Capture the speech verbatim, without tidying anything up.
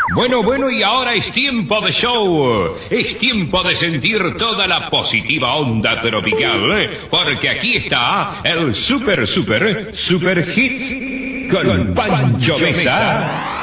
Bueno, bueno, y ahora es tiempo de show. Es tiempo de sentir toda la positiva onda tropical, ¿eh? Porque aquí está el super, super, super hit con Pancho Mesa.